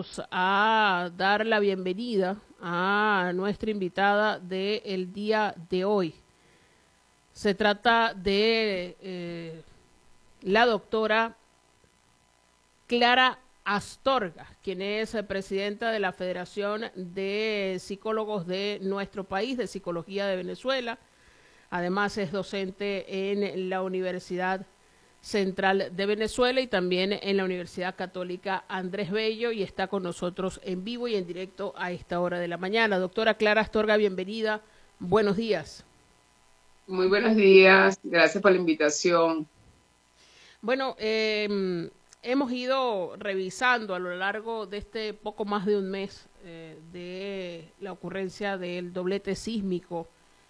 vamos a dar la bienvenida a nuestra invitada del día de hoy. Se trata de la doctora Clara Astorga, quien es presidenta de la Federación de Psicólogos de nuestro país, de Psicología de Venezuela. Además es docente en la Universidad Central de Venezuela y también en la Universidad Católica Andrés Bello, y está con nosotros en vivo y en directo a esta hora de la mañana. Doctora Clara Astorga, bienvenida. Buenos días. Muy buenos días, gracias por la invitación. Bueno, hemos ido revisando a lo largo de este poco más de un mes de la ocurrencia del doblete sísmico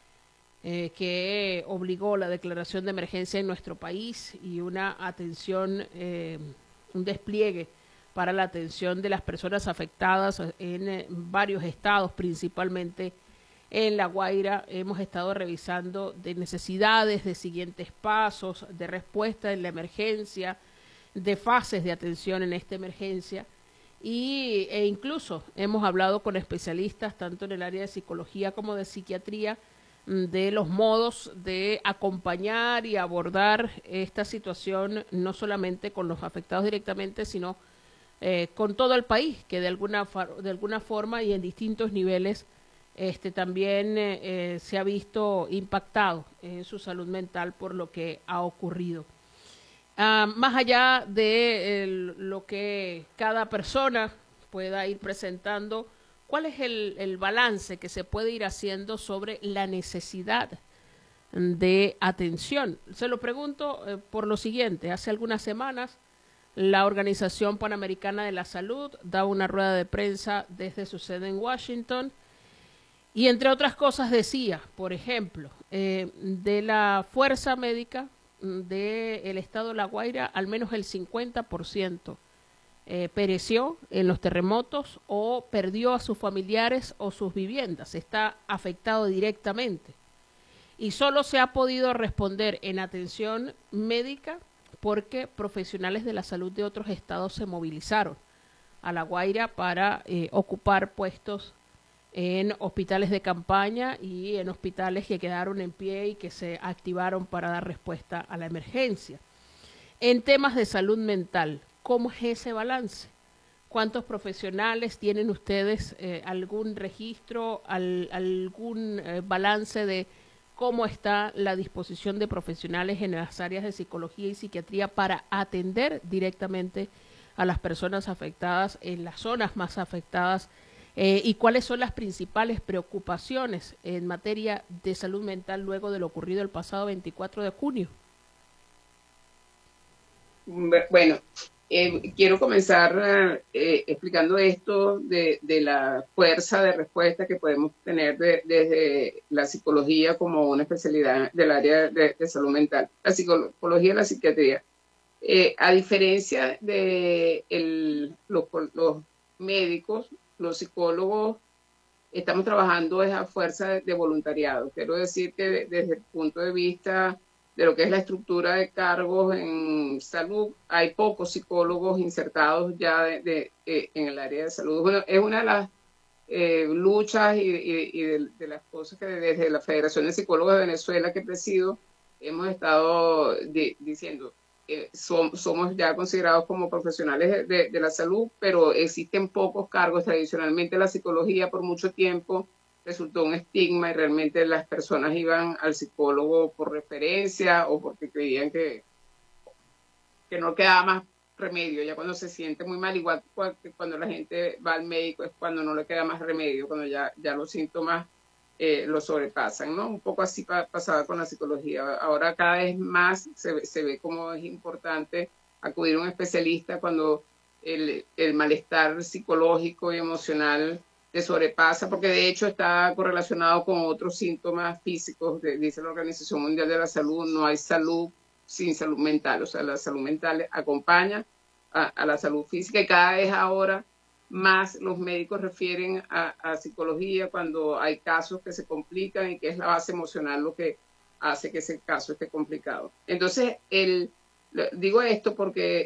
que obligó la declaración de emergencia en nuestro país y una atención, un despliegue para la atención de las personas afectadas en varios estados, principalmente en La Guaira. Hemos estado revisando de necesidades, de siguientes pasos, de respuesta en la emergencia, de fases de atención en esta emergencia e incluso hemos hablado con especialistas tanto en el área de psicología como de psiquiatría de los modos de acompañar y abordar esta situación, no solamente con los afectados directamente, sino con todo el país, que de alguna forma y en distintos niveles también se ha visto impactado en su salud mental por lo que ha ocurrido. Más allá de lo que cada persona pueda ir presentando, ¿cuál es el balance que se puede ir haciendo sobre la necesidad de atención? Se lo pregunto por lo siguiente. Hace algunas semanas la Organización Panamericana de la Salud da una rueda de prensa desde su sede en Washington y entre otras cosas decía, por ejemplo, de la fuerza médica del estado de La Guaira, al menos el 50% pereció en los terremotos o perdió a sus familiares o sus viviendas, está afectado directamente. Y solo se ha podido responder en atención médica porque profesionales de la salud de otros estados se movilizaron a La Guaira para ocupar puestos en hospitales de campaña y en hospitales que quedaron en pie y que se activaron para dar respuesta a la emergencia. En temas de salud mental, ¿cómo es ese balance? ¿Cuántos profesionales tienen ustedes? ¿Algún registro, algún balance de cómo está la disposición de profesionales en las áreas de psicología y psiquiatría para atender directamente a las personas afectadas en las zonas más afectadas? ¿Y cuáles son las principales preocupaciones en materia de salud mental luego de lo ocurrido el pasado 24 de junio? Bueno, quiero comenzar explicando esto de la fuerza de respuesta que podemos tener desde la psicología como una especialidad del área de salud mental, la psicología y la psiquiatría. A diferencia de los médicos, los psicólogos estamos trabajando es a fuerza de voluntariado. Quiero decir que desde el punto de vista de lo que es la estructura de cargos en salud, hay pocos psicólogos insertados ya en el área de salud. Bueno, es una de las luchas y de las cosas que desde la Federación de Psicólogos de Venezuela que presido hemos estado diciendo. Somos ya considerados como profesionales de la salud, pero existen pocos cargos. Tradicionalmente la psicología por mucho tiempo resultó un estigma y realmente las personas iban al psicólogo por referencia o porque creían que no quedaba más remedio. Ya cuando se siente muy mal, igual que cuando la gente va al médico, es cuando no le queda más remedio, cuando ya los síntomas lo sobrepasan, ¿no? Un poco así pasaba con la psicología. Ahora cada vez más se ve como es importante acudir a un especialista cuando el malestar psicológico y emocional te sobrepasa, porque de hecho está correlacionado con otros síntomas físicos. Dice la Organización Mundial de la Salud, no hay salud sin salud mental. O sea, la salud mental acompaña a la salud física y cada vez ahora más los médicos refieren a psicología cuando hay casos que se complican y que es la base emocional lo que hace que ese caso esté complicado. Entonces, Digo esto porque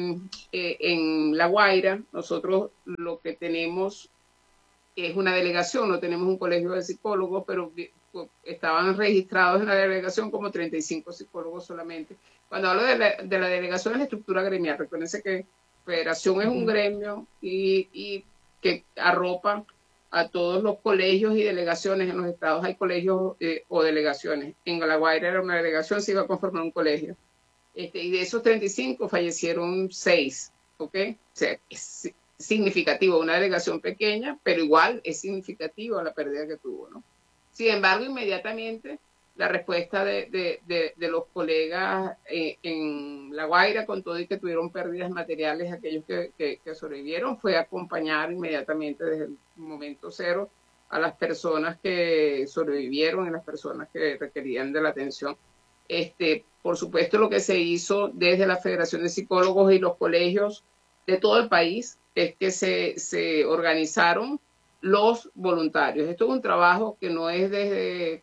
en La Guaira nosotros lo que tenemos es una delegación, no tenemos un colegio de psicólogos, pero estaban registrados en la delegación como 35 psicólogos solamente. Cuando hablo de la delegación es la estructura gremial, recuérdense que Federación es un gremio y que arropa a todos los colegios y delegaciones. En los estados hay colegios o delegaciones. En La Guaira era una delegación, se iba a conformar un colegio. Y de esos 35 fallecieron 6, ¿ok? O sea, es significativo, una delegación pequeña, pero igual es significativo la pérdida que tuvo, ¿no? Sin embargo, inmediatamente la respuesta de los colegas en La Guaira, con todo y que tuvieron pérdidas materiales, aquellos que sobrevivieron, fue acompañar inmediatamente desde el momento cero a las personas que sobrevivieron y las personas que requerían de la atención. Por supuesto, lo que se hizo desde la Federación de Psicólogos y los colegios de todo el país es que se organizaron los voluntarios. Esto es un trabajo que no es desde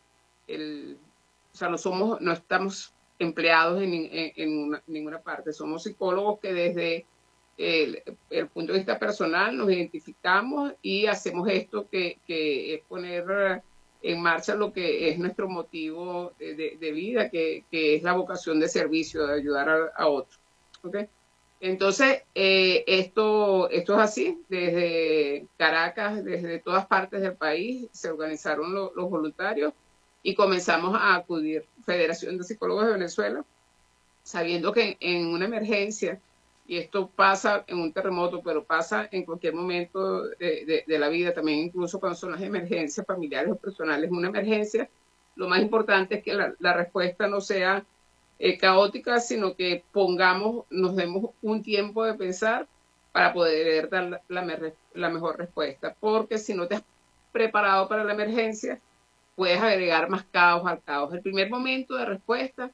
o sea, no estamos empleados en ninguna parte, somos psicólogos que desde el punto de vista personal nos identificamos y hacemos esto que es poner en marcha lo que es nuestro motivo de vida, que es la vocación de servicio, de ayudar a otros. ¿Okay? Entonces, esto es así, desde Caracas, desde todas partes del país, se organizaron los voluntarios y comenzamos a acudir. Federación de Psicólogos de Venezuela, sabiendo que en una emergencia, y esto pasa en un terremoto, pero pasa en cualquier momento de la vida, también incluso cuando son las emergencias familiares o personales, una emergencia, lo más importante es que la respuesta no sea caótica, sino que nos demos un tiempo de pensar para poder dar la mejor respuesta, porque si no te has preparado para la emergencia, puedes agregar más caos al caos. El primer momento de respuesta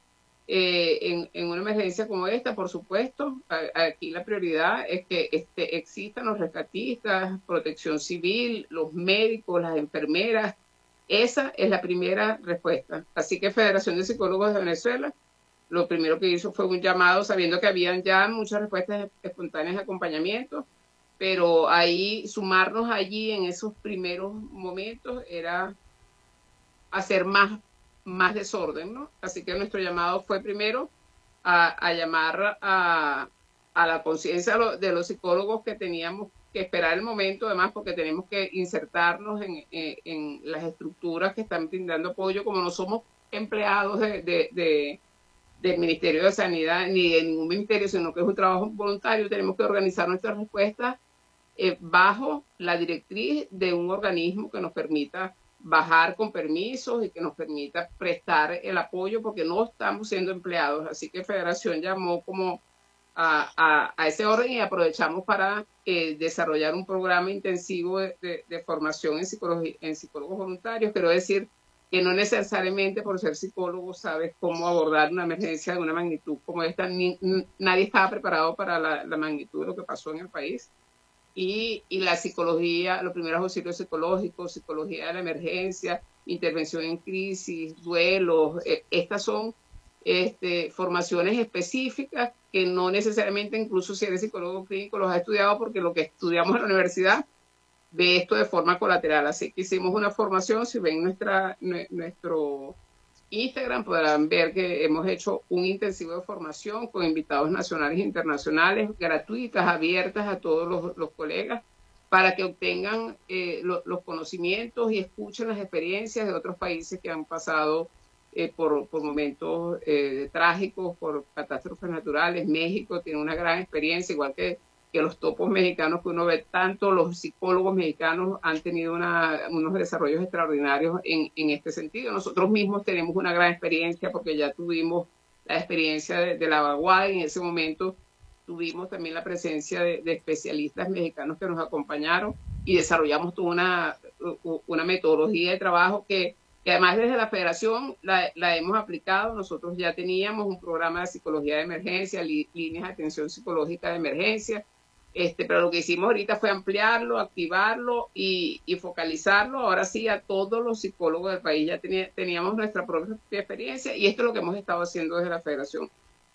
en una emergencia como esta, por supuesto, aquí la prioridad es que existan los rescatistas, protección civil, los médicos, las enfermeras. Esa es la primera respuesta. Así que Federación de Psicólogos de Venezuela lo primero que hizo fue un llamado, sabiendo que habían ya muchas respuestas espontáneas de acompañamiento, pero ahí sumarnos allí en esos primeros momentos era hacer más desorden, ¿no? Así que nuestro llamado fue primero a llamar a la conciencia de los psicólogos que teníamos que esperar el momento, además, porque tenemos que insertarnos en las estructuras que están brindando apoyo, como no somos empleados del Ministerio de Sanidad ni de ningún ministerio, sino que es un trabajo voluntario, tenemos que organizar nuestras respuestas bajo la directriz de un organismo que nos permita bajar con permisos y que nos permita prestar el apoyo, porque no estamos siendo empleados. Así que Federación llamó como a ese orden y aprovechamos para desarrollar un programa intensivo de formación en psicólogos voluntarios. Quiero decir que no necesariamente por ser psicólogo sabes cómo abordar una emergencia de una magnitud como esta. Nadie estaba preparado para la magnitud de lo que pasó en el país. Y la psicología, los primeros auxilios psicológicos, psicología de la emergencia, intervención en crisis, duelos, estas son formaciones específicas que no necesariamente, incluso si eres psicólogo clínico, los has estudiado, porque lo que estudiamos en la universidad ve esto de forma colateral. Así que hicimos una formación. Si ven nuestro Instagram, podrán ver que hemos hecho un intensivo de formación con invitados nacionales e internacionales, gratuitas, abiertas a todos los colegas, para que obtengan los conocimientos y escuchen las experiencias de otros países que han pasado por momentos trágicos, por catástrofes naturales. México tiene una gran experiencia, igual que los topos mexicanos que uno ve. Tanto los psicólogos mexicanos han tenido unos desarrollos extraordinarios en este sentido. Nosotros mismos tenemos una gran experiencia, porque ya tuvimos la experiencia de la vaguada, y en ese momento tuvimos también la presencia de especialistas mexicanos que nos acompañaron, y desarrollamos toda una metodología de trabajo que además desde la Federación la hemos aplicado. Nosotros ya teníamos un programa de psicología de emergencia, líneas de atención psicológica de emergencia, pero lo que hicimos ahorita fue ampliarlo, activarlo y focalizarlo. Ahora sí, a todos los psicólogos del país ya teníamos nuestra propia experiencia, y esto es lo que hemos estado haciendo desde la Federación.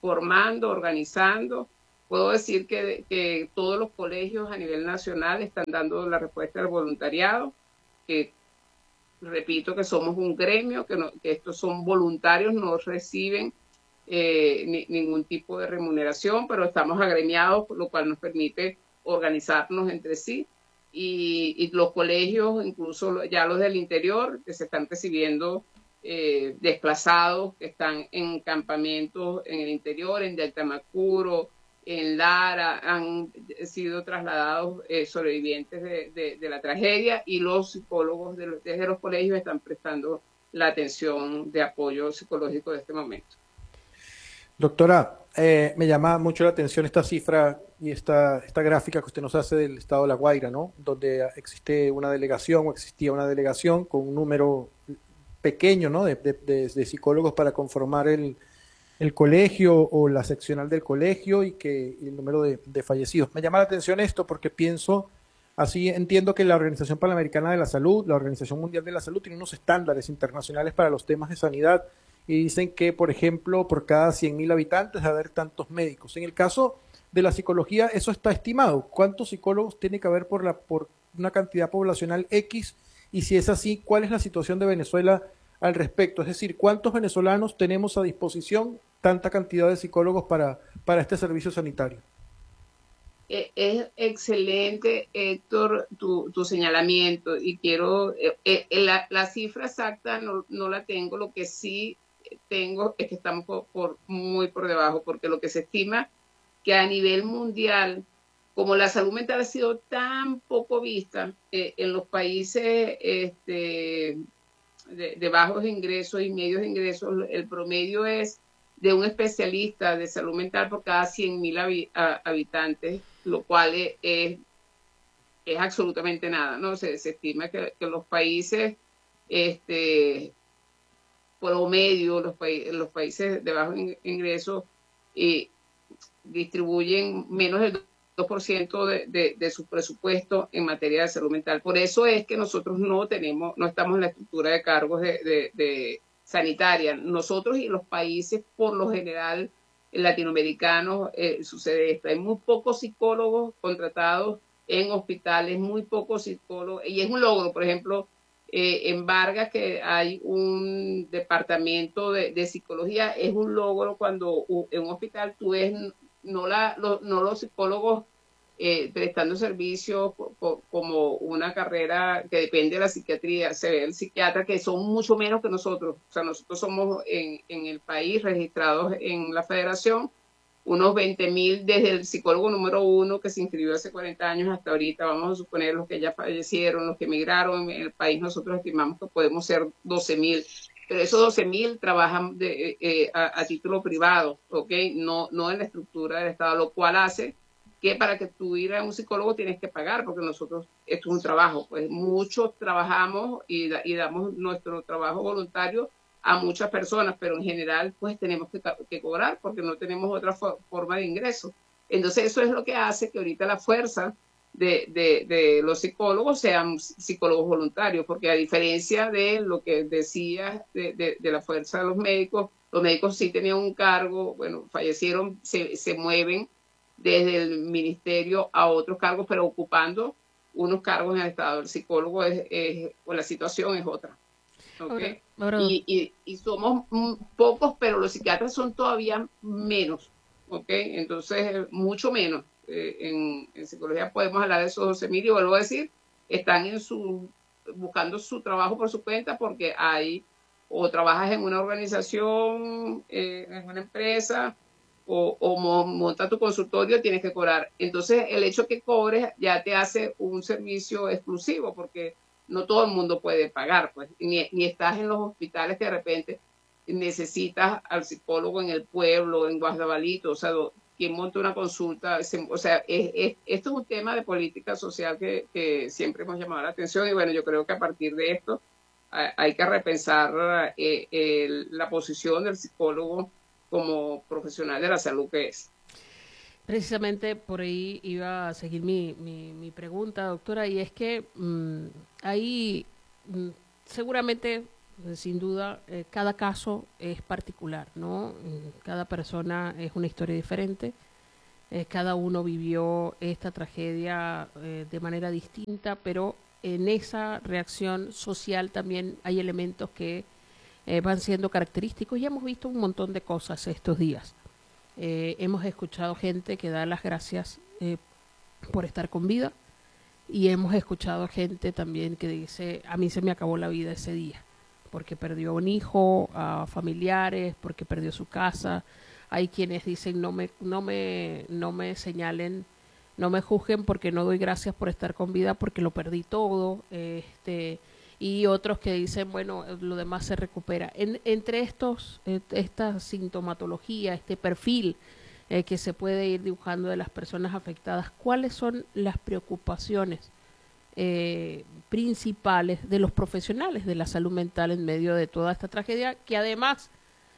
formando, organizando. Puedo decir que todos los colegios a nivel nacional están dando la respuesta al voluntariado, que repito que somos un gremio, que estos son voluntarios, no reciben ningún tipo de remuneración, pero estamos agremiados, lo cual nos permite organizarnos entre sí. Y los colegios, incluso ya los del interior, que se están recibiendo desplazados, que están en campamentos en el interior, en Delta Macuro, en Lara, han sido trasladados sobrevivientes de la tragedia, y los psicólogos desde los colegios están prestando la atención de apoyo psicológico de este momento. Doctora, me llama mucho la atención esta cifra y esta gráfica que usted nos hace del estado de La Guaira, ¿no? Donde existe una delegación o existía una delegación con un número pequeño, ¿no? de psicólogos para conformar el colegio o la seccional del colegio y el número de fallecidos. Me llama la atención esto porque pienso, así entiendo que la Organización Panamericana de la Salud, la Organización Mundial de la Salud, tiene unos estándares internacionales para los temas de sanidad y dicen que, por ejemplo, por cada 100.000 habitantes debe haber tantos médicos. En el caso de la psicología, eso está estimado. ¿Cuántos psicólogos tiene que haber por una cantidad poblacional X? Y si es así, ¿cuál es la situación de Venezuela al respecto? Es decir, ¿cuántos venezolanos tenemos a disposición tanta cantidad de psicólogos para este servicio sanitario? Es excelente, Héctor, tu señalamiento, y quiero, la cifra exacta no la tengo. Lo que sí tengo es que estamos muy por debajo, porque lo que se estima que a nivel mundial, como la salud mental ha sido tan poco vista en los países de bajos ingresos y medios ingresos, el promedio es de un especialista de salud mental por cada 100.000 habitantes, lo cual es absolutamente nada, ¿no? Se estima que los países promedio, los países de bajo ingreso, distribuyen menos del 2% de su presupuesto en materia de salud mental. Por eso es que nosotros no estamos en la estructura de cargos de sanitaria. Nosotros y los países, por lo general, latinoamericanos, sucede esto. Hay muy pocos psicólogos contratados en hospitales, muy pocos psicólogos, y es un logro. Por ejemplo, en Vargas, que hay un departamento de psicología, es un logro cuando en un hospital tú ves no los psicólogos prestando servicios como una carrera que depende de la psiquiatría. Se ve el psiquiatra, que son mucho menos que nosotros. O sea, nosotros somos en el país registrados en la federación unos 20.000, desde el psicólogo número 1 que se inscribió hace 40 años hasta ahorita. Vamos a suponer los que ya fallecieron, los que emigraron en el país. Nosotros estimamos que podemos ser 12.000, pero esos 12.000 trabajan a título privado, ¿ok? No en la estructura del Estado, lo cual hace que para que tú ir a un psicólogo tienes que pagar, porque nosotros, esto es un trabajo, pues muchos trabajamos y damos nuestro trabajo voluntario a muchas personas, pero en general pues tenemos que cobrar porque no tenemos otra forma de ingreso. Entonces eso es lo que hace que ahorita la fuerza de los psicólogos sean psicólogos voluntarios, porque a diferencia de lo que decías de la fuerza de los médicos sí tenían un cargo, bueno, fallecieron, se mueven desde el ministerio a otros cargos, pero ocupando unos cargos en el Estado. El psicólogo la situación es otra. ¿Okay? Y somos pocos, pero los psiquiatras son todavía menos, ¿okay? Entonces, mucho menos. En psicología podemos hablar de esos 12.000, y vuelvo a decir, están buscando su trabajo por su cuenta, porque o trabajas en una organización, en una empresa, o monta tu consultorio, tienes que cobrar. Entonces, el hecho que cobres ya te hace un servicio exclusivo, porque no todo el mundo puede pagar, pues, ni estás en los hospitales que de repente necesitas al psicólogo en el pueblo, en Guasdabalito, o sea, quien monta una consulta, o sea, esto es un tema de política social que siempre hemos llamado la atención, y bueno, yo creo que a partir de esto hay que repensar la posición del psicólogo como profesional de la salud que es. Precisamente por ahí iba a seguir mi pregunta, doctora, y es que seguramente Sin duda, cada caso es particular, ¿no? Cada persona es una historia diferente. Cada uno vivió esta tragedia de manera distinta, pero en esa reacción social también hay elementos que van siendo característicos y hemos visto un montón de cosas estos días. Hemos escuchado gente que da las gracias por estar con vida y hemos escuchado gente también que dice, a mí se me acabó la vida ese día, porque perdió un hijo, a familiares, porque perdió su casa. Hay quienes dicen, no me señalen, no me juzguen porque no doy gracias por estar con vida porque lo perdí todo. Y otros que dicen, bueno, lo demás se recupera. Entre esta sintomatología, este perfil que se puede ir dibujando de las personas afectadas, ¿cuáles son las preocupaciones principales de los profesionales de la salud mental en medio de toda esta tragedia, que además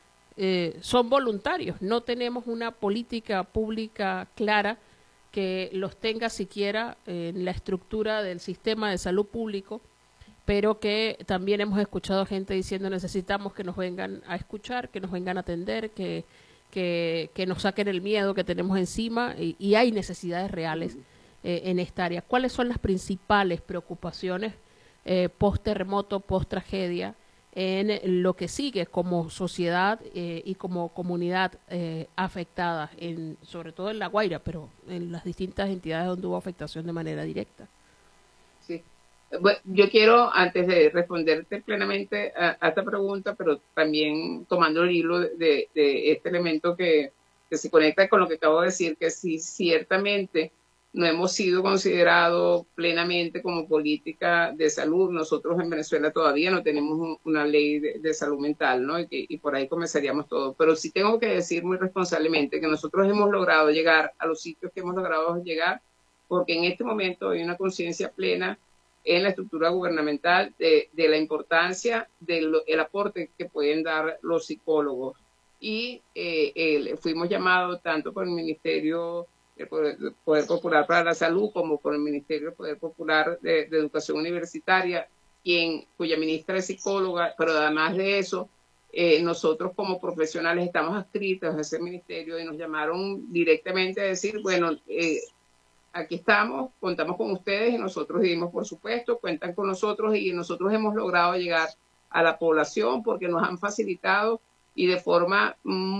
son voluntarios? No tenemos una política pública clara que los tenga siquiera en la estructura del sistema de salud público, pero que también hemos escuchado gente diciendo necesitamos que nos vengan a escuchar, que nos vengan a atender, que nos saquen el miedo que tenemos encima, y hay necesidades reales en esta área. ¿Cuáles son las principales preocupaciones post-terremoto, post-tragedia, en lo que sigue como sociedad y como comunidad afectada, sobre todo en La Guaira, pero en las distintas entidades donde hubo afectación de manera directa? Sí. Bueno, yo quiero, antes de responderte plenamente a esta pregunta, pero también tomando el hilo de este elemento que se conecta con lo que acabo de decir, que sí, ciertamente no hemos sido considerados plenamente como política de salud. Nosotros en Venezuela todavía no tenemos una ley de salud mental, ¿no? Y por ahí comenzaríamos todo. Pero sí tengo que decir muy responsablemente que nosotros hemos logrado llegar a los sitios que hemos logrado llegar, porque en este momento hay una conciencia plena en la estructura gubernamental de la importancia del aporte que pueden dar los psicólogos. Y fuimos llamados tanto por el Ministerio del Poder Popular para la Salud como por el Ministerio del Poder Popular de Educación Universitaria, cuya ministra es psicóloga, pero además de eso, nosotros como profesionales estamos adscritos a ese ministerio y nos llamaron directamente a decir, bueno, aquí estamos, contamos con ustedes, y nosotros dijimos, por supuesto, cuentan con nosotros, y nosotros hemos logrado llegar a la población porque nos han facilitado y de forma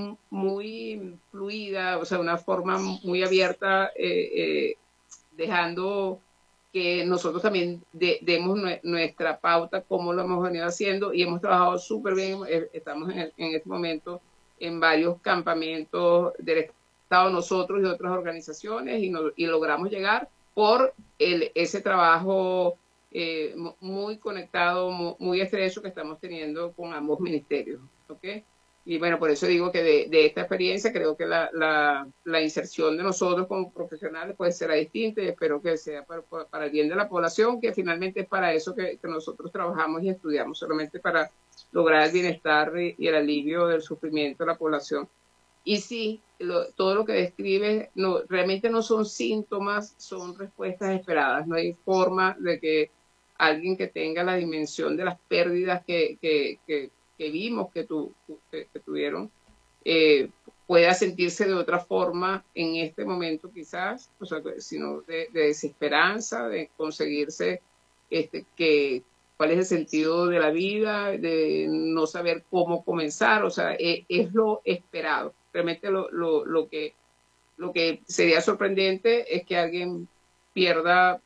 muy fluida, o sea, una forma muy abierta, dejando que nosotros también demos nuestra pauta, como lo hemos venido haciendo, y hemos trabajado súper bien. Estamos en este momento en varios campamentos del Estado, nosotros y otras organizaciones, y logramos llegar por ese trabajo muy conectado, muy estrecho que estamos teniendo con ambos ministerios, ¿ok? Y bueno, por eso digo que de esta experiencia creo que la inserción de nosotros como profesionales pues será distinta, y espero que sea para el bien de la población, que finalmente es para eso que nosotros trabajamos y estudiamos, solamente para lograr el bienestar y el alivio del sufrimiento de la población. Y sí, todo lo que describe realmente no son síntomas, son respuestas esperadas. No hay forma de que alguien que tenga la dimensión de las pérdidas que vimos que tuvieron pueda sentirse de otra forma en este momento, quizás, o sea, sino de desesperanza, de conseguirse cuál es el sentido de la vida, de no saber cómo comenzar. O sea, es lo esperado. Realmente lo que sería sorprendente es que alguien pierda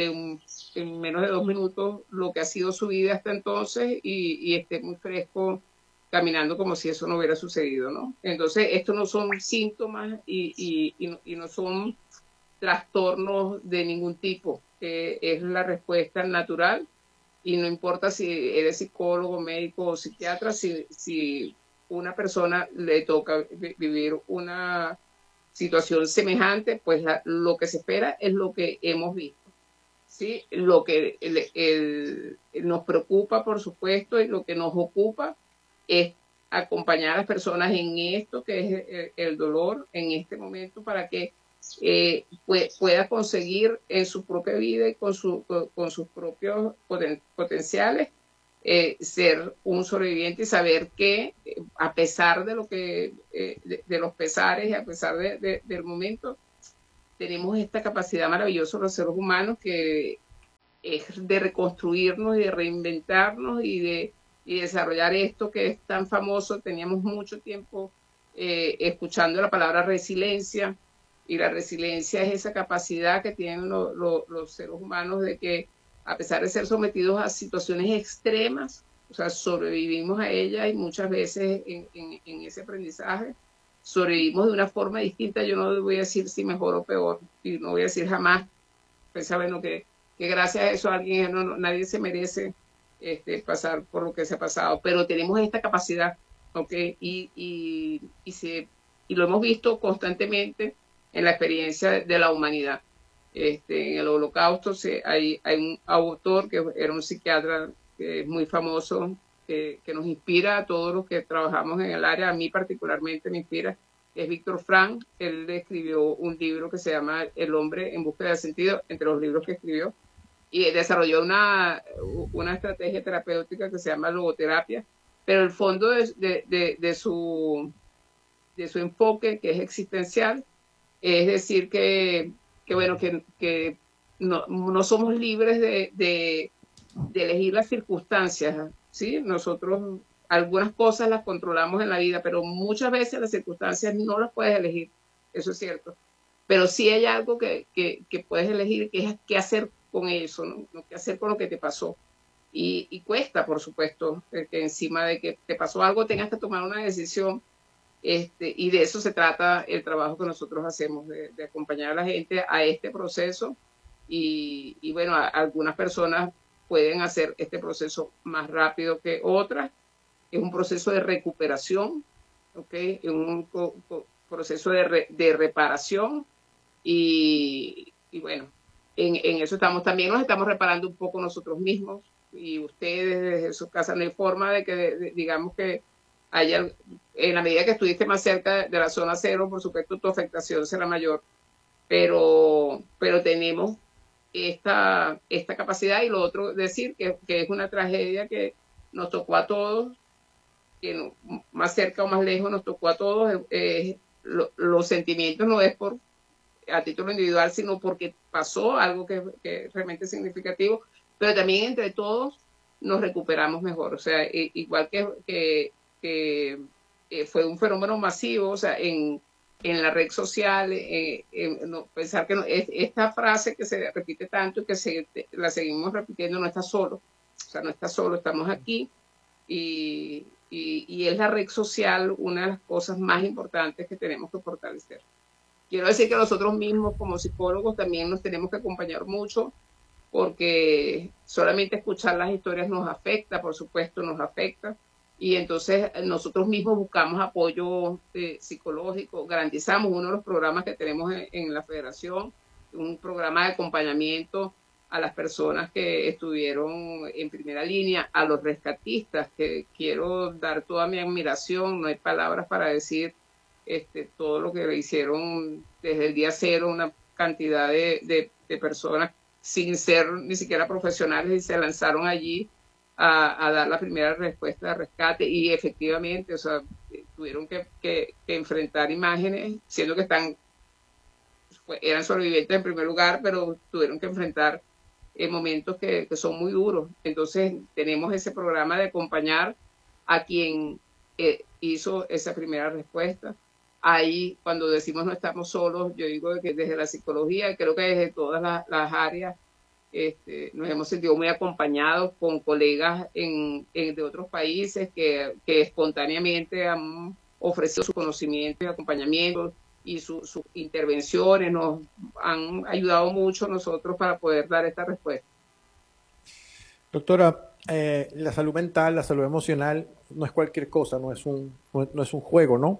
en menos de 2 minutos lo que ha sido su vida hasta entonces, y esté muy fresco caminando como si eso no hubiera sucedido, ¿no? Entonces, estos no son síntomas y no son trastornos de ningún tipo. Es la respuesta natural, y no importa si eres psicólogo, médico o psiquiatra, si una persona le toca vivir una situación semejante, pues lo que se espera es lo que hemos visto. ¿Sí? Lo que nos preocupa, por supuesto, y lo que nos ocupa es acompañar a las personas en esto que es el dolor en este momento, para que pueda conseguir en su propia vida y con sus propios potenciales ser un sobreviviente y saber que a pesar de lo que de los pesares y a pesar del momento, tenemos esta capacidad maravillosa los seres humanos que es de reconstruirnos y de reinventarnos y desarrollar esto que es tan famoso. Teníamos mucho tiempo escuchando la palabra resiliencia, y la resiliencia es esa capacidad que tienen los seres humanos de que a pesar de ser sometidos a situaciones extremas, o sea, sobrevivimos a ellas y muchas veces en ese aprendizaje sobrevivimos de una forma distinta. Yo no voy a decir si mejor o peor, y no voy a decir jamás, pues saben que gracias a eso alguien, nadie se merece pasar por lo que se ha pasado, pero tenemos esta capacidad, ¿ok? Y lo hemos visto constantemente en la experiencia de la humanidad. En el Holocausto hay un autor que era un psiquiatra que es muy famoso, que nos inspira a todos los que trabajamos en el área, a mí particularmente me inspira, es Víctor Frank. Él escribió un libro que se llama El hombre en búsqueda de sentido, entre los libros que escribió, y desarrolló una estrategia terapéutica que se llama logoterapia, pero el fondo de su enfoque, que es existencial, es decir bueno, que no somos libres de elegir las circunstancias, ¿sí? Nosotros algunas cosas las controlamos en la vida, pero muchas veces las circunstancias no las puedes elegir, eso es cierto. Pero sí hay algo que puedes elegir, que es qué hacer con eso, ¿no? Qué hacer con lo que te pasó. Y cuesta, por supuesto, que encima de que te pasó algo tengas que tomar una decisión. Y de eso se trata el trabajo que nosotros hacemos, de acompañar a la gente a este proceso. Y bueno, algunas personas pueden hacer este proceso más rápido que otras. Es un proceso de recuperación, ¿ok? Es un proceso de reparación. Y bueno, en eso estamos. También nos estamos reparando un poco nosotros mismos, y ustedes desde su casa. No hay forma de que, digamos que haya, en la medida que estuviste más cerca de la zona cero, por supuesto tu afectación será mayor, pero tenemos esta capacidad. Y lo otro, decir que es una tragedia que nos tocó a todos, que no, más cerca o más lejos nos tocó a todos. Los sentimientos no es por a título individual, sino porque pasó algo que es realmente significativo, pero también entre todos nos recuperamos mejor. O sea, igual que fue un fenómeno masivo, o sea, en la red social, pensar que esta frase que se repite tanto y que la seguimos repitiendo, no está solo, o sea, no está solo, estamos aquí, y es la red social una de las cosas más importantes que tenemos que fortalecer. Quiero decir que nosotros mismos como psicólogos también nos tenemos que acompañar mucho, porque solamente escuchar las historias nos afecta, por supuesto nos afecta, y entonces nosotros mismos buscamos apoyo psicológico. Garantizamos uno de los programas que tenemos en la federación, un programa de acompañamiento a las personas que estuvieron en primera línea, a los rescatistas, que quiero dar toda mi admiración, no hay palabras para decir todo lo que le hicieron desde el día cero, una cantidad de personas sin ser ni siquiera profesionales, y se lanzaron allí a dar la primera respuesta de rescate. Y efectivamente, o sea, tuvieron que enfrentar imágenes, siendo que eran sobrevivientes en primer lugar, pero tuvieron que enfrentar momentos que son muy duros. Entonces tenemos ese programa de acompañar a quien hizo esa primera respuesta. Ahí, cuando decimos no estamos solos, yo digo que desde la psicología, creo que desde todas las áreas, nos hemos sentido muy acompañados con colegas de otros países que espontáneamente han ofrecido su conocimiento y acompañamiento, y sus intervenciones nos han ayudado mucho a nosotros para poder dar esta respuesta. Doctora, la salud mental, la salud emocional no es cualquier cosa, no es un juego, ¿no?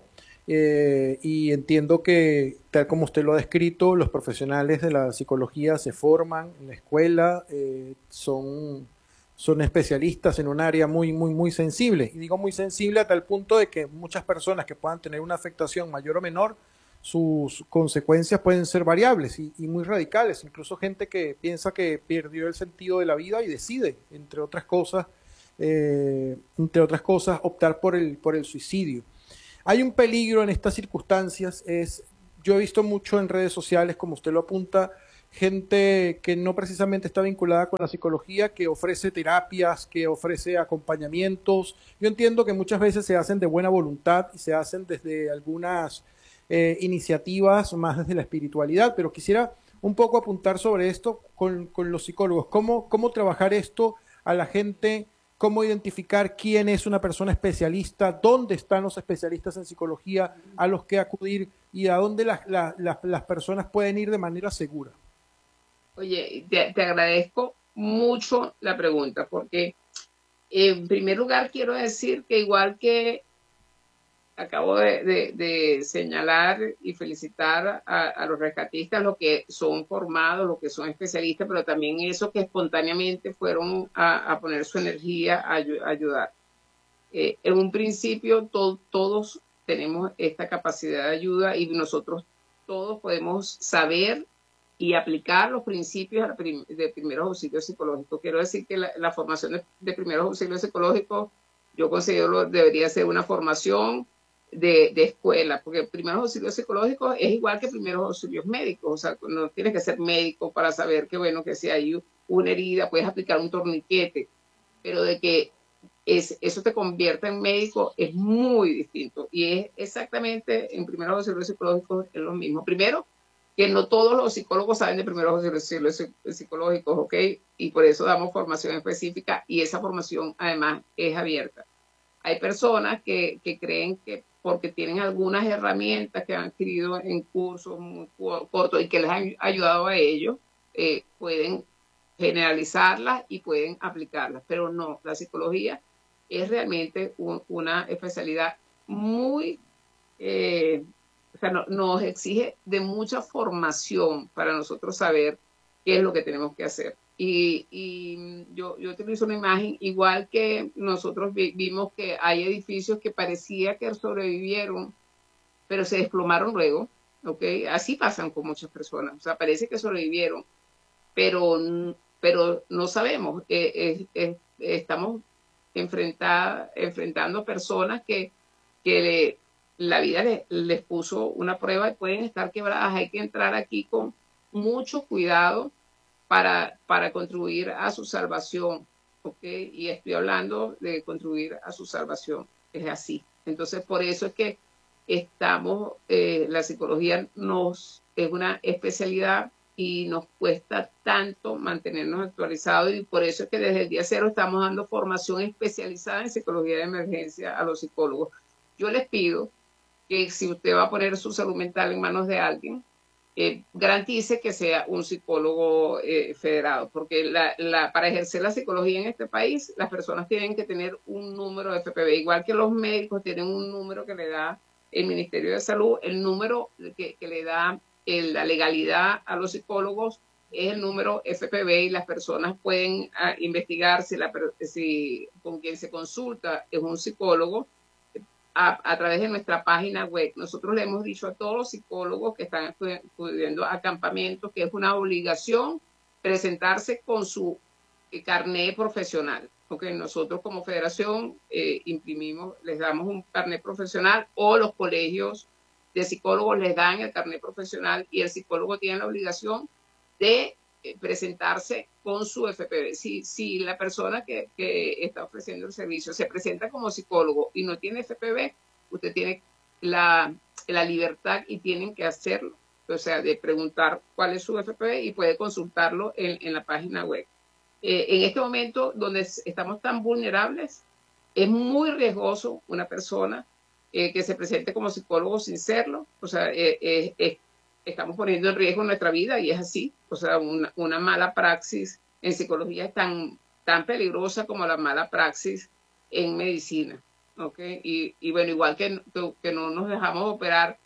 Y entiendo que, tal como usted lo ha descrito, los profesionales de la psicología se forman en la escuela, son especialistas en un área muy, muy, muy sensible. Y digo muy sensible a tal punto de que muchas personas que puedan tener una afectación mayor o menor, sus consecuencias pueden ser variables y muy radicales. Incluso gente que piensa que perdió el sentido de la vida y decide, entre otras cosas, entre otras cosas, optar por el suicidio. Hay un peligro en estas circunstancias, yo he visto mucho en redes sociales, como usted lo apunta, gente que no precisamente está vinculada con la psicología, que ofrece terapias, que ofrece acompañamientos. Yo entiendo que muchas veces se hacen de buena voluntad y se hacen desde algunas iniciativas más desde la espiritualidad, pero quisiera un poco apuntar sobre esto con los psicólogos. ¿Cómo trabajar esto a la gente? ¿Cómo identificar quién es una persona especialista? ¿Dónde están los especialistas en psicología a los que acudir? ¿Y a dónde las personas pueden ir de manera segura? Oye, te agradezco mucho la pregunta, porque en primer lugar quiero decir que igual que acabo de señalar y felicitar a los rescatistas, los que son formados, los que son especialistas, pero también esos que espontáneamente fueron a poner su energía a ayudar. En un principio todos tenemos esta capacidad de ayuda y nosotros todos podemos saber y aplicar los principios de primeros auxilios psicológicos. Quiero decir que la formación de primeros auxilios psicológicos yo considero debería ser una formación de escuela, porque primeros auxilios psicológicos es igual que primeros auxilios médicos, o sea, no tienes que ser médico para saber que, bueno, que si hay una herida puedes aplicar un torniquete, pero de que eso te convierta en médico es muy distinto y es exactamente en primeros auxilios psicológicos es lo mismo. Primero, que no todos los psicólogos saben de primeros auxilios psicológicos, ¿ok? Y por eso damos formación específica y esa formación además es abierta. Hay personas que creen que porque tienen algunas herramientas que han adquirido en cursos muy cortos y que les han ayudado a ellos, pueden generalizarlas y pueden aplicarlas, pero no, la psicología es realmente una especialidad muy, o sea, nos exige de mucha formación para nosotros saber qué es lo que tenemos que hacer. Y yo utilizo una imagen, igual que nosotros vimos que hay edificios que parecía que sobrevivieron, pero se desplomaron luego, ¿ok? Así pasan con muchas personas, o sea, parece que sobrevivieron, pero, pero no sabemos, estamos enfrentando personas que la vida les puso una prueba y pueden estar quebradas. Hay que entrar aquí con mucho cuidado para contribuir a su salvación, ¿ok? Y estoy hablando de contribuir a su salvación, es así. Entonces, por eso es que la psicología es una especialidad y nos cuesta tanto mantenernos actualizados y por eso es que desde el día cero estamos dando formación especializada en psicología de emergencia a los psicólogos. Yo les pido que si usted va a poner su salud mental en manos de alguien, garantice que sea un psicólogo federado, porque para ejercer la psicología en este país, las personas tienen que tener un número de FPV, igual que los médicos tienen un número que le da el Ministerio de Salud, el número que le da la legalidad a los psicólogos es el número FPV y las personas pueden investigar si con quien se consulta es un psicólogo a través de nuestra página web. Nosotros le hemos dicho a todos los psicólogos que están acudiendo a campamentos que es una obligación presentarse con su carnet profesional. Porque nosotros como federación imprimimos, les damos un carnet profesional o los colegios de psicólogos les dan el carnet profesional y el psicólogo tiene la obligación de presentarse con su FPV. Si la persona que está ofreciendo el servicio se presenta como psicólogo y no tiene FPV, usted tiene la libertad y tienen que hacerlo, o sea, de preguntar cuál es su FPV y puede consultarlo en la página web. En este momento donde estamos tan vulnerables, es muy riesgoso una persona que se presente como psicólogo sin serlo, o sea, estamos poniendo en riesgo nuestra vida y es así, o sea, una mala praxis en psicología es tan peligrosa como la mala praxis en medicina, ¿ok? Y bueno, igual que no nos dejamos operar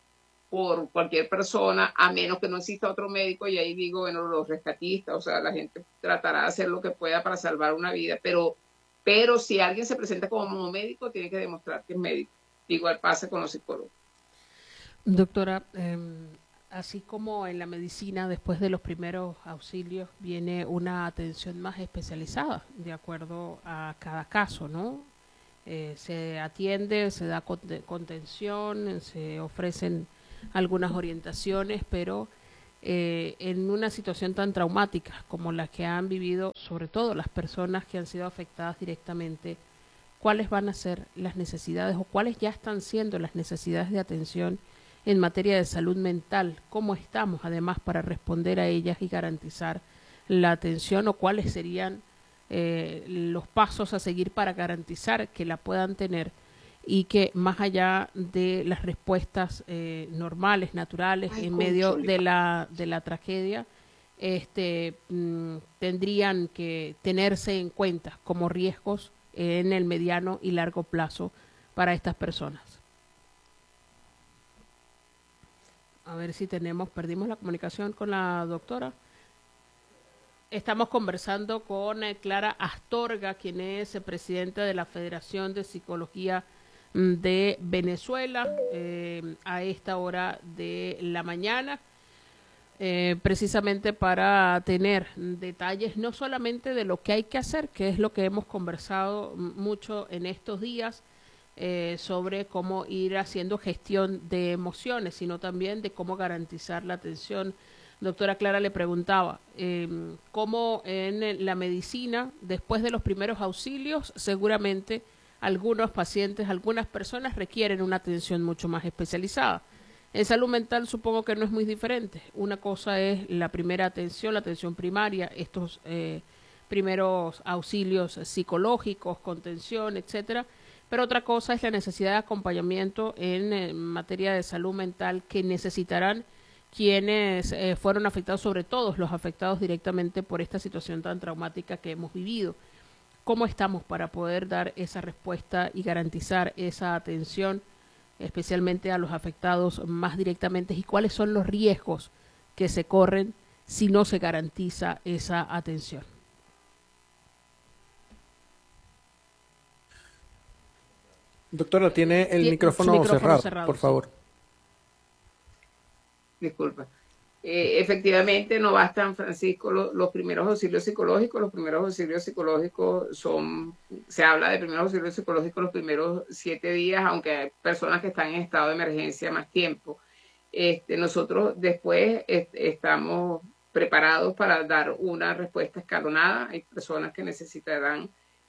por cualquier persona, a menos que no exista otro médico, y ahí digo, bueno, los rescatistas, o sea, la gente tratará de hacer lo que pueda para salvar una vida, pero si alguien se presenta como médico, tiene que demostrar que es médico. Igual pasa con los psicólogos. Doctora, así como en la medicina, después de los primeros auxilios viene una atención más especializada, de acuerdo a cada caso, ¿no? Se atiende, se da contención, se ofrecen algunas orientaciones, pero en una situación tan traumática como la que han vivido, sobre todo las personas que han sido afectadas directamente, ¿cuáles van a ser las necesidades o cuáles ya están siendo las necesidades de atención en materia de salud mental? ¿Cómo estamos además para responder a ellas y garantizar la atención, o cuáles serían los pasos a seguir para garantizar que la puedan tener y que más allá de las respuestas normales, naturales, en medio de la tragedia, tendrían que tenerse en cuenta como riesgos en el mediano y largo plazo para estas personas? A ver si perdimos la comunicación con la doctora. Estamos conversando con Clara Astorga, quien es presidenta de la Federación de Psicología de Venezuela, a esta hora de la mañana, precisamente para tener detalles no solamente de lo que hay que hacer, que es lo que hemos conversado mucho en estos días, sobre cómo ir haciendo gestión de emociones, sino también de cómo garantizar la atención. Doctora Clara, le preguntaba, cómo en la medicina, después de los primeros auxilios, seguramente algunos pacientes, algunas personas requieren una atención mucho más especializada. En salud mental supongo que no es muy diferente. Una cosa es la primera atención, la atención primaria, estos primeros auxilios psicológicos, contención, etcétera. Pero otra cosa es la necesidad de acompañamiento en materia de salud mental que necesitarán quienes fueron afectados, sobre todo los afectados directamente por esta situación tan traumática que hemos vivido. ¿Cómo estamos para poder dar esa respuesta y garantizar esa atención, especialmente a los afectados más directamente? ¿Y cuáles son los riesgos que se corren si no se garantiza esa atención? Doctora, tiene el micrófono cerrado, por favor. Disculpa. Efectivamente, no bastan, Francisco, los primeros auxilios psicológicos. Los primeros auxilios psicológicos se habla de primeros auxilios psicológicos los primeros 7 días, aunque hay personas que están en estado de emergencia más tiempo. Nosotros después estamos preparados para dar una respuesta escalonada. Hay personas que necesitarán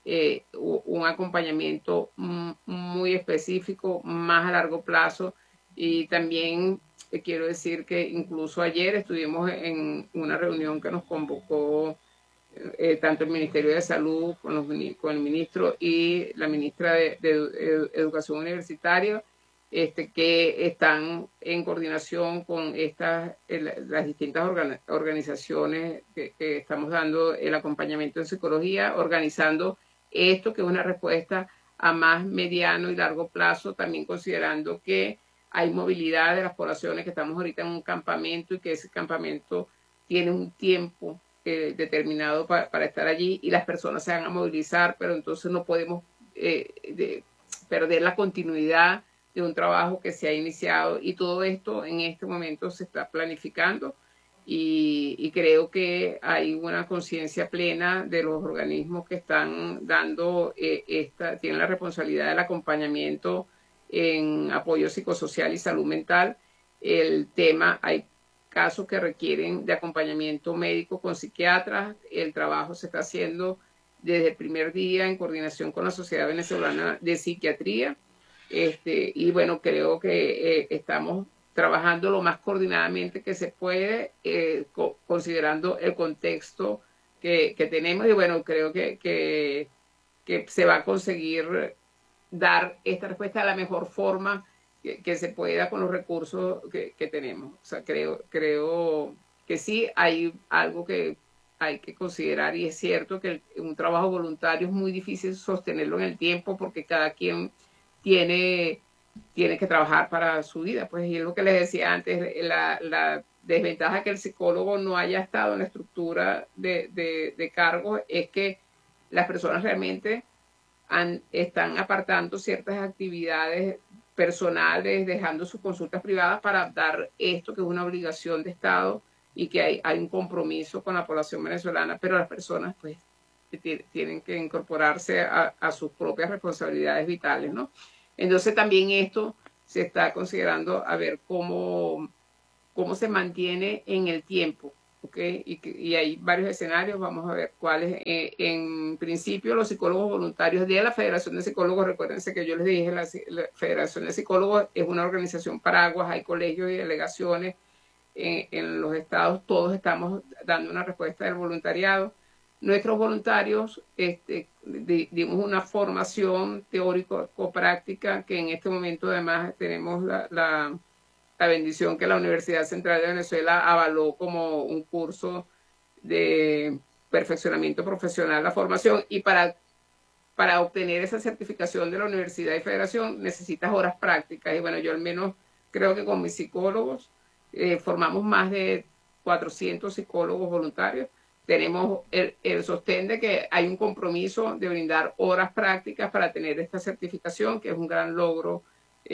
un acompañamiento muy específico, más a largo plazo, y también quiero decir que incluso ayer estuvimos en una reunión que nos convocó tanto el Ministerio de Salud con el ministro y la ministra de Educación Universitaria, que están en coordinación con las distintas organizaciones que estamos dando el acompañamiento en psicología, organizando esto, que es una respuesta a más mediano y largo plazo, también considerando que hay movilidad de las poblaciones, que estamos ahorita en un campamento y que ese campamento tiene un tiempo determinado para estar allí, y las personas se van a movilizar, pero entonces no podemos perder la continuidad de un trabajo que se ha iniciado, y todo esto en este momento se está planificando, y creo que hay una conciencia plena de los organismos que están dando tienen la responsabilidad del acompañamiento en apoyo psicosocial y salud mental. Hay casos que requieren de acompañamiento médico con psiquiatras. El trabajo se está haciendo desde el primer día en coordinación con la Sociedad Venezolana de Psiquiatría. Y bueno, creo que estamos trabajando lo más coordinadamente que se puede, considerando el contexto que tenemos, y bueno, creo que se va a conseguir dar esta respuesta de la mejor forma que se pueda con los recursos que tenemos. O sea, creo que sí hay algo que hay que considerar, y es cierto que un trabajo voluntario es muy difícil sostenerlo en el tiempo, porque cada quien tiene que trabajar para su vida. Pues, y es lo que les decía antes, la desventaja que el psicólogo no haya estado en la estructura de cargos es que las personas realmente están apartando ciertas actividades personales, dejando sus consultas privadas para dar esto que es una obligación de Estado y que hay un compromiso con la población venezolana, pero las personas pues tienen que incorporarse a sus propias responsabilidades vitales, ¿no? Entonces también esto se está considerando a ver cómo se mantiene en el tiempo, ¿ok? Y hay varios escenarios, vamos a ver cuáles. En principio, los psicólogos voluntarios de la Federación de Psicólogos, recuérdense que yo les dije, la Federación de Psicólogos es una organización paraguas, hay colegios y delegaciones en los estados, todos estamos dando una respuesta del voluntariado. Nuestros voluntarios dimos una formación teórico-práctica que en este momento además tenemos la bendición que la Universidad Central de Venezuela avaló como un curso de perfeccionamiento profesional, la formación, y para obtener esa certificación de la Universidad y Federación necesitas horas prácticas. Y bueno, yo al menos creo que con mis psicólogos formamos más de 400 psicólogos voluntarios. Tenemos el sostén de que hay un compromiso de brindar horas prácticas para tener esta certificación, que es un gran logro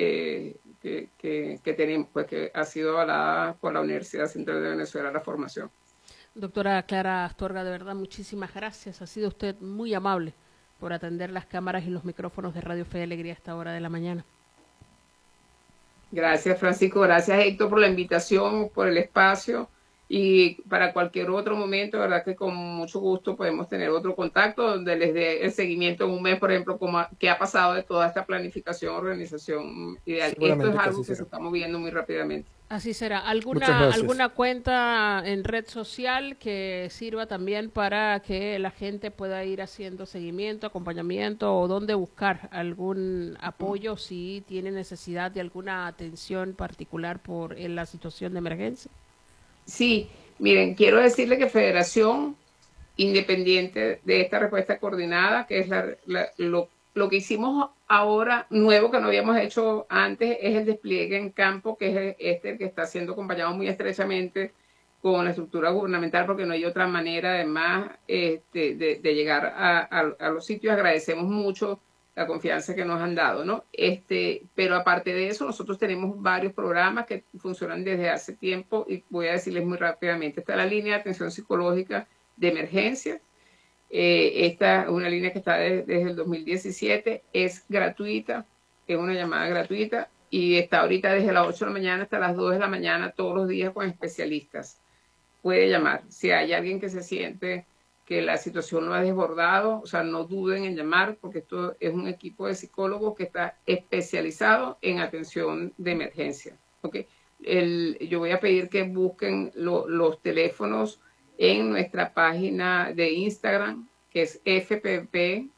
que tenemos, pues que ha sido avalada por la Universidad Central de Venezuela la formación. Doctora Clara Astorga, de verdad, muchísimas gracias. Ha sido usted muy amable por atender las cámaras y los micrófonos de Radio Fe y Alegría a esta hora de la mañana. Gracias, Francisco. Gracias, Héctor, por la invitación, por el espacio. Y para cualquier otro momento, verdad que con mucho gusto podemos tener otro contacto donde les dé el seguimiento en un mes, por ejemplo, qué ha pasado de toda esta planificación, organización ideal. Esto es algo que se está moviendo muy rápidamente. Así será. ¿Alguna cuenta en red social que sirva también para que la gente pueda ir haciendo seguimiento, acompañamiento, o dónde buscar algún apoyo si tiene necesidad de alguna atención particular en la situación de emergencia? Sí, miren, quiero decirle que Federación, independiente de esta respuesta coordinada, que es lo que hicimos ahora nuevo que no habíamos hecho antes, es el despliegue en campo, que es el que está siendo acompañado muy estrechamente con la estructura gubernamental, porque no hay otra manera además de llegar a los sitios. Agradecemos mucho la confianza que nos han dado, ¿no? Pero aparte de eso, nosotros tenemos varios programas que funcionan desde hace tiempo y voy a decirles muy rápidamente. Está la línea de atención psicológica de emergencia. Esta es una línea que está desde el 2017, es gratuita, es una llamada gratuita y está ahorita desde las 8 de la mañana hasta las 2 de la mañana todos los días con especialistas. Puede llamar. Si hay alguien que se siente que la situación lo ha desbordado, o sea, no duden en llamar, porque esto es un equipo de psicólogos que está especializado en atención de emergencia. ¿Okay? Yo voy a pedir que busquen los teléfonos en nuestra página de Instagram, que es FPV-V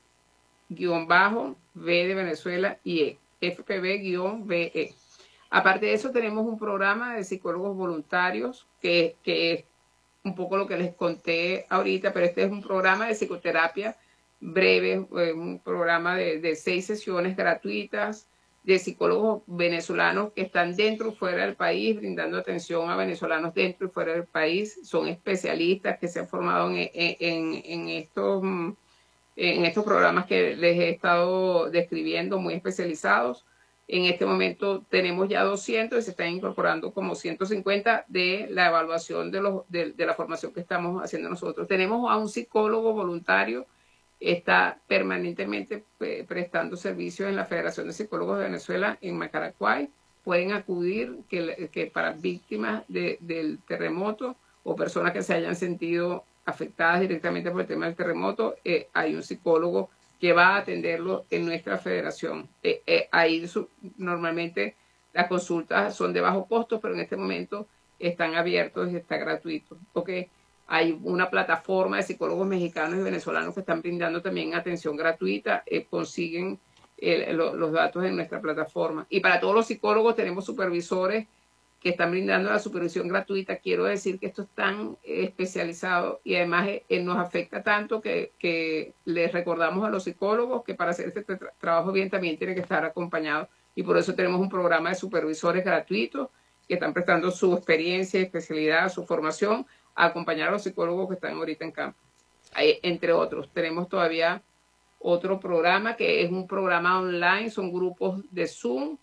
de Venezuela y FPV-VE. Aparte de eso, tenemos un programa de psicólogos voluntarios que es un poco lo que les conté ahorita, pero este es un programa de psicoterapia breve, un programa de 6 sesiones gratuitas de psicólogos venezolanos que están dentro y fuera del país, brindando atención a venezolanos dentro y fuera del país. Son especialistas que se han formado en estos programas que les he estado describiendo, muy especializados. En este momento tenemos ya 200 y se están incorporando como 150 de la evaluación de la formación que estamos haciendo nosotros. Tenemos a un psicólogo voluntario, está permanentemente prestando servicios en la Federación de Psicólogos de Venezuela en Macaracuay. Pueden acudir que para víctimas del terremoto o personas que se hayan sentido afectadas directamente por el tema del terremoto, hay un psicólogo que va a atenderlo en nuestra federación. Ahí normalmente las consultas son de bajo costo, pero en este momento están abiertos y está gratuito. Porque hay una plataforma de psicólogos mexicanos y venezolanos que están brindando también atención gratuita, consiguen los datos en nuestra plataforma. Y para todos los psicólogos tenemos supervisores que están brindando la supervisión gratuita. Quiero decir que esto es tan especializado y además nos afecta tanto que les recordamos a los psicólogos que para hacer este trabajo bien también tiene que estar acompañado. Y por eso tenemos un programa de supervisores gratuitos que están prestando su experiencia, especialidad, su formación a acompañar a los psicólogos que están ahorita en campo. Entre otros, tenemos todavía otro programa que es un programa online, son grupos de Zoom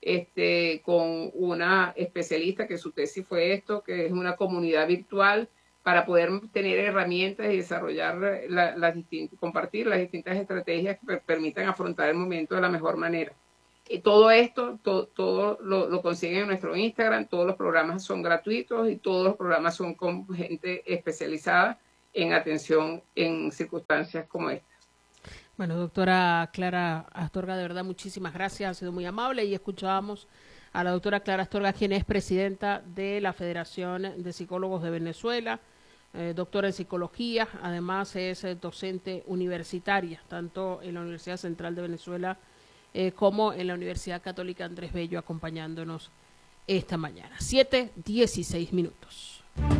con una especialista que su tesis fue esto, que es una comunidad virtual para poder tener herramientas y desarrollar, compartir las distintas estrategias que permitan afrontar el momento de la mejor manera. Y todo esto, todo lo consiguen en nuestro Instagram, todos los programas son gratuitos y todos los programas son con gente especializada en atención en circunstancias como esta. Bueno, doctora Clara Astorga, de verdad muchísimas gracias, ha sido muy amable, y escuchábamos a la doctora Clara Astorga, quien es presidenta de la Federación de Psicólogos de Venezuela, doctora en psicología, además es docente universitaria, tanto en la Universidad Central de Venezuela como en la Universidad Católica Andrés Bello, acompañándonos esta mañana. 7:16 minutos.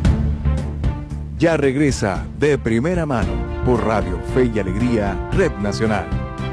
Ya regresa De Primera Mano por Radio Fe y Alegría, Red Nacional.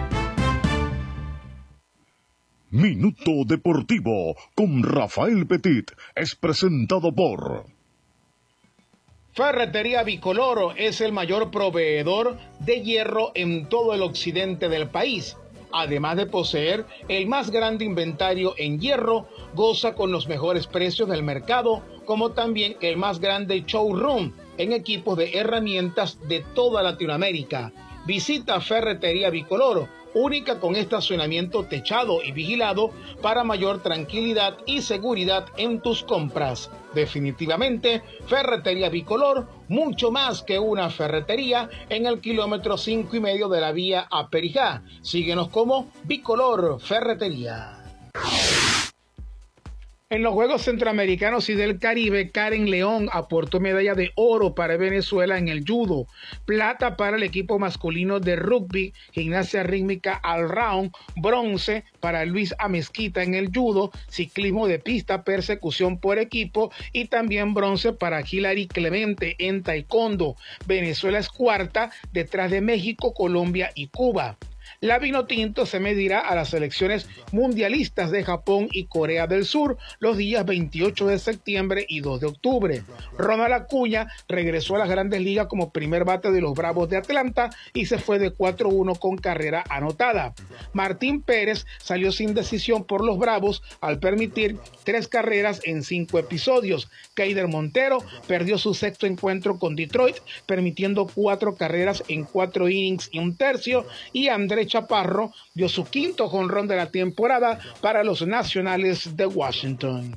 Minuto Deportivo con Rafael Petit es presentado por... Ferretería Bicolor es el mayor proveedor de hierro en todo el occidente del país. Además de poseer el más grande inventario en hierro, goza con los mejores precios del mercado, como también el más grande showroom en equipos de herramientas de toda Latinoamérica. Visita Ferretería Bicolor, única con estacionamiento techado y vigilado para mayor tranquilidad y seguridad en tus compras. Definitivamente, Ferretería Bicolor, mucho más que una ferretería, en el kilómetro 5,5 de la vía a Perijá. Síguenos como Bicolor Ferretería. En los Juegos Centroamericanos y del Caribe, Karen León aportó medalla de oro para Venezuela en el judo, plata para el equipo masculino de rugby, gimnasia rítmica all round, bronce para Luis Amezquita en el judo, ciclismo de pista, persecución por equipo, y también bronce para Hilary Clemente en taekwondo. Venezuela es cuarta detrás de México, Colombia y Cuba. La Vinotinto se medirá a las selecciones mundialistas de Japón y Corea del Sur los días 28 de septiembre y 2 de octubre. Ronald Acuña regresó a las Grandes Ligas como primer bate de los Bravos de Atlanta y se fue de 4-1 con carrera anotada. Martín Pérez salió sin decisión por los Bravos al permitir 3 carreras en 5 episodios. Keider Montero perdió su sexto encuentro con Detroit, permitiendo 4 carreras en 4 innings y un tercio, y Andrés Chaparro dio su quinto jonrón de la temporada para los Nacionales de Washington.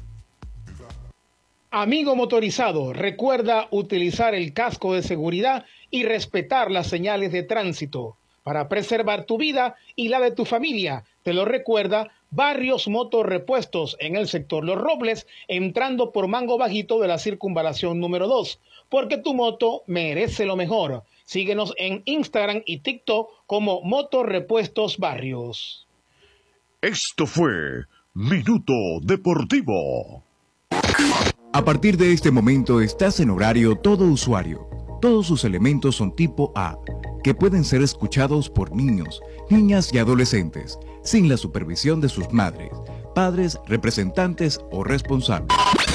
Amigo motorizado, recuerda utilizar el casco de seguridad y respetar las señales de tránsito para preservar tu vida y la de tu familia. Te lo recuerda Barrios Motorrepuestos en el sector Los Robles, entrando por Mango Bajito de la circunvalación número 2, porque tu moto merece lo mejor. Síguenos en Instagram y TikTok como Motorrepuestos Barrios. Esto fue Minuto Deportivo. A partir de este momento estás en horario todo usuario. Todos sus elementos son tipo A, que pueden ser escuchados por niños, niñas y adolescentes, sin la supervisión de sus madres, padres, representantes o responsables.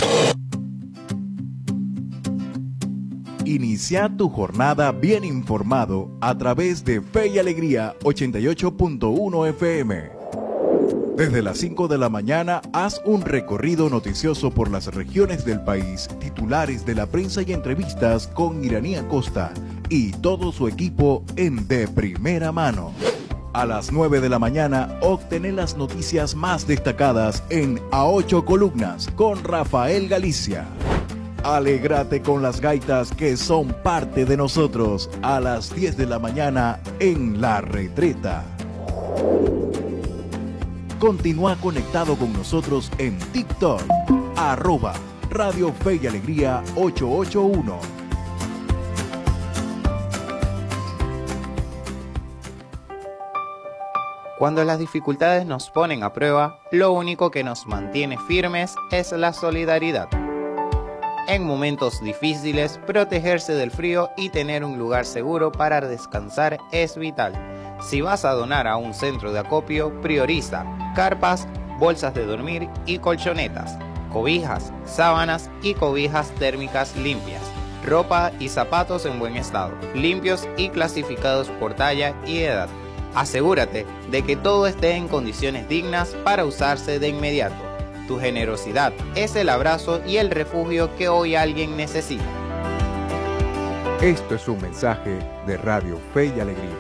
Inicia tu jornada bien informado a través de Fe y Alegría 88.1 FM. Desde las 5 de la mañana, haz un recorrido noticioso por las regiones del país, titulares de la prensa y entrevistas con Iraní Acosta y todo su equipo en De Primera Mano. A las 9 de la mañana, obtener las noticias más destacadas en A 8 Columnas con Rafael Galicia. Alégrate con las gaitas que son parte de nosotros a las 10 de la mañana en La Retreta. Continúa conectado con nosotros en TikTok, @Radio Fe y Alegría 881. Cuando las dificultades nos ponen a prueba, lo único que nos mantiene firmes es la solidaridad. En momentos difíciles, protegerse del frío y tener un lugar seguro para descansar es vital. Si vas a donar a un centro de acopio, prioriza carpas, bolsas de dormir y colchonetas, cobijas, sábanas y cobijas térmicas limpias, ropa y zapatos en buen estado, limpios y clasificados por talla y edad. Asegúrate de que todo esté en condiciones dignas para usarse de inmediato. Tu generosidad es el abrazo y el refugio que hoy alguien necesita. Esto es un mensaje de Radio Fe y Alegría.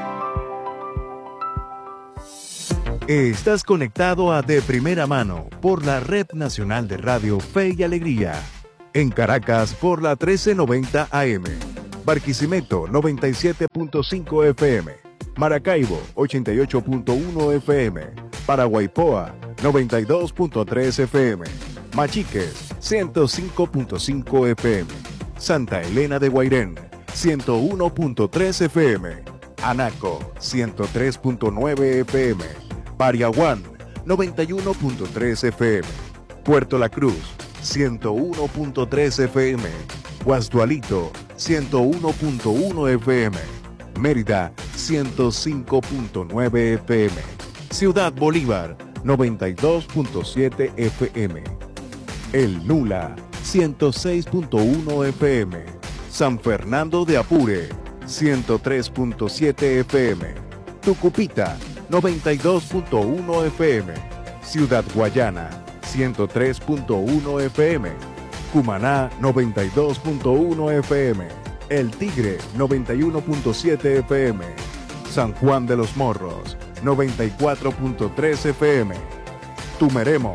Estás conectado a De Primera Mano por la Red Nacional de Radio Fe y Alegría. En Caracas por la 1390 AM. Barquisimeto 97.5 FM. Maracaibo 88.1 FM. Paraguaypoa 92.3 FM. Machiques 105.5 FM. Santa Elena de Guairén 101.3 FM. Anaco 103.9 FM. Pariaguán 91.3 FM. Puerto La Cruz 101.3 FM. Guasdualito 101.1 FM. Mérida 105.9 FM. Ciudad Bolívar 92.7 FM. El Nula 106.1 FM. San Fernando de Apure 103.7 FM. Tucupita 92.1 FM. Ciudad Guayana 103.1 FM. Cumaná 92.1 FM. El Tigre 91.7 FM. San Juan de los Morros 94.3 FM. Tumeremo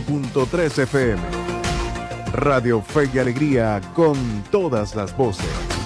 98.3 FM. Radio Fe y Alegría con todas las voces.